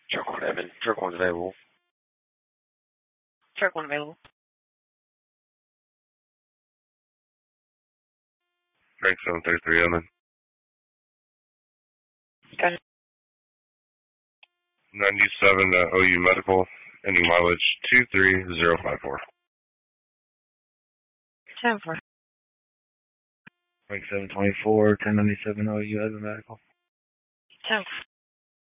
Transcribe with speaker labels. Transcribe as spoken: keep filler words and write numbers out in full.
Speaker 1: Truck one, Evan. Truck one's available.
Speaker 2: Truck one available.
Speaker 3: Frank seven thirty-three, Evan.
Speaker 2: Okay.
Speaker 3: ninety-seven uh, O U Medical, ending mileage two three zero five four.
Speaker 2: ten four.
Speaker 4: Frank seven twenty-four, ten ninety-seven O U Evan Medical.
Speaker 2: ten four.